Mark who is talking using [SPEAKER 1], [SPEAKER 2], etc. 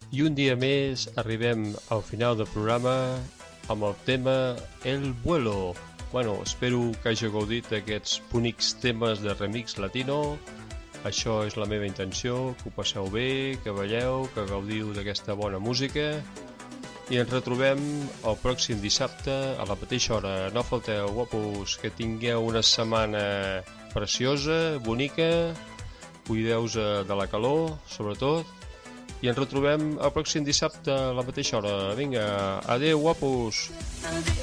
[SPEAKER 1] I un dia més arribem al final del programa amb el tema El Vuelo. Bueno, espero que hagi gaudit d'aquests bonics temes de remix latino. Això és la meva intenció, que ho passeu bé, que balleu, que gaudiu d'aquesta bona música. I ens retrobem el pròxim dissabte a la mateixa hora. No falteu, guapos, que tingueu una setmana preciosa, bonica. Cuideu-vos de la calor, sobretot. I ens retrobem el pròxim dissabte a la mateixa hora. Vinga, adeu, guapos!